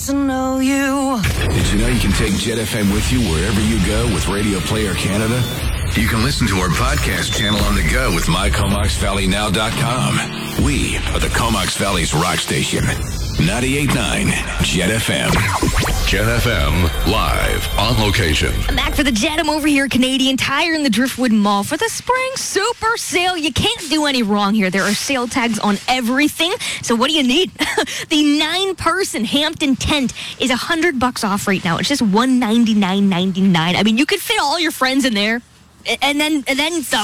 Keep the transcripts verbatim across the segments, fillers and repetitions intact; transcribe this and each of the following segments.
To know you. Did you know you can take Jet F M with you wherever you go with Radio Player Canada? You can listen to our podcast channel on the go with my comox valley now dot com. We are the Comox Valley's rock station. ninety-eight point nine Jet F M. Jet F M, live, on location. I'm back for the Jet. I'm over here, Canadian Tire in the Driftwood Mall for the spring super sale. You can't do any wrong here. There are sale tags on everything. So what do you need? The nine-person Hampton tent is one hundred bucks off right now. It's just one ninety-nine ninety-nine. I mean, you could fit all your friends in there. And then and then some,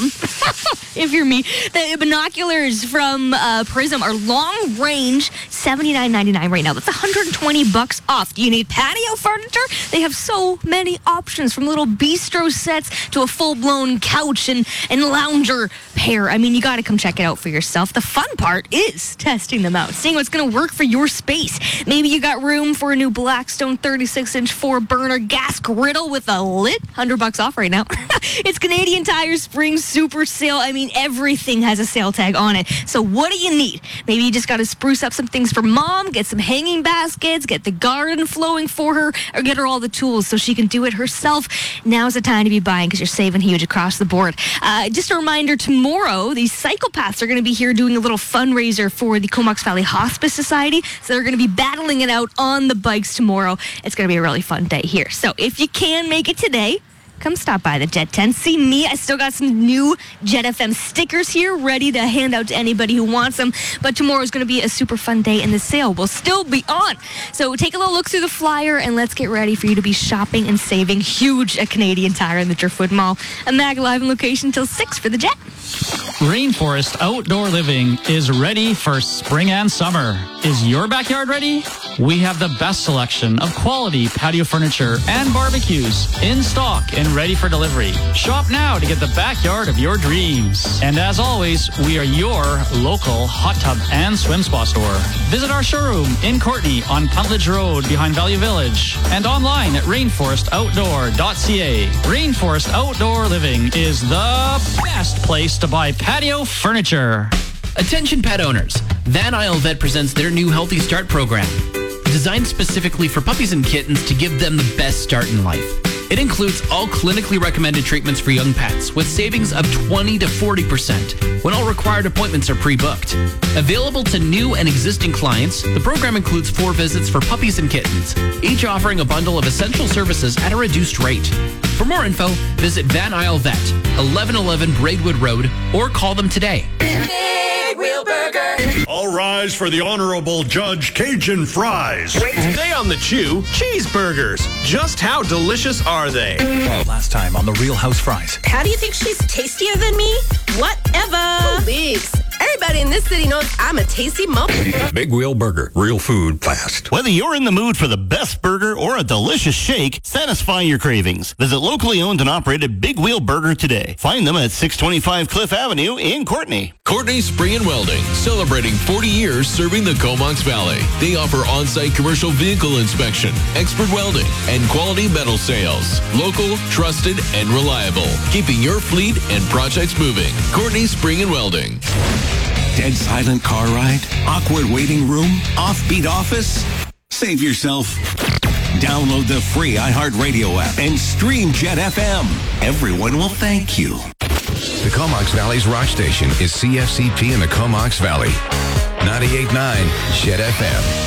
if you're me. The binoculars from uh, Prism are long range, seventy-nine ninety-nine right now. That's one hundred twenty bucks off. Do you need patio furniture? They have so many options, from little bistro sets to a full-blown couch and, and lounger pair. I mean, you got to come check it out for yourself. The fun part is testing them out, seeing what's going to work for your space. Maybe you got room for a new Blackstone thirty-six inch four-burner gas griddle with a lid. one hundred bucks off right now. It's Canadian Tire Spring Super Sale. I mean, everything has a sale tag on it. So what do you need? Maybe you just got to spruce up some things for mom, get some hanging baskets, get the garden flowing for her, or get her all the tools so she can do it herself. Now's the time to be buying because you're saving huge across the board. Uh, just a reminder, tomorrow, the Psychopaths are going to be here doing a little fundraiser for the Comox Valley Hospice Society. So they're going to be battling it out on the bikes tomorrow. It's going to be a really fun day here. So if you can make it today, come stop by the Jet tent. See me. I still got some new Jet F M stickers here ready to hand out to anybody who wants them. But tomorrow's going to be a super fun day, and the sale will still be on. So take a little look through the flyer, and let's get ready for you to be shopping and saving huge at Canadian Tire in the Driftwood Mall. I'm Mag live in location till six for the Jet. Rainforest Outdoor Living is ready for spring and summer. Is your backyard ready? We have the best selection of quality patio furniture and barbecues in stock and ready for delivery. Shop now to get the backyard of your dreams. And as always, we are your local hot tub and swim spa store. Visit our showroom in Courtenay on Puntledge Road behind Value Village and online at rainforest outdoor dot c a. Rainforest Outdoor Living is the best place to buy patio furniture. Attention pet owners. Van Isle Vet presents their new Healthy Start program, designed specifically for puppies and kittens to give them the best start in life. It includes all clinically recommended treatments for young pets with savings of twenty to forty percent when all required appointments are pre-booked. Available to new and existing clients, the program includes four visits for puppies and kittens, each offering a bundle of essential services at a reduced rate. For more info, visit Van Isle Vet, eleven eleven Braidwood Road, or call them today. Big Wheel Burger. All rise for the Honorable Judge Cajun Fries. Today on The Chew, cheeseburgers. Just how delicious are they? Last time on The Real House Fries. How do you think she's tastier than me? Whatever. Please. Everybody in this city knows I'm a tasty mo. Big Wheel Burger. Real food fast. Whether you're in the mood for the best burger or a delicious shake, satisfy your cravings. Visit locally owned and operated Big Wheel Burger today. Find them at six twenty-five Cliff Avenue in Courtenay. Courtenay Spring and Welding, celebrating forty years serving the Comox Valley. They offer on-site commercial vehicle inspection, expert welding, and quality metal sales. Local, trusted, and reliable. Keeping your fleet and projects moving. Courtenay Spring and Welding. Dead silent car ride? Awkward waiting room? Offbeat office? Save yourself. Download the free iHeartRadio app and stream Jet F M. Everyone will thank you. The Comox Valley's rock station is C F C P in the Comox Valley. ninety-eight point nine Jet F M.